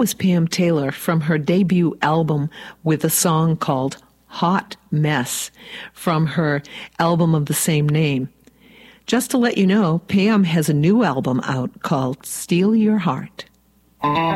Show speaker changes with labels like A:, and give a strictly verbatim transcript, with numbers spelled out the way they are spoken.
A: was Pam Taylor from her debut album with a song called Hot Mess from her album of the same name. Just to let you know, Pam has a new album out called Steal Your Heart.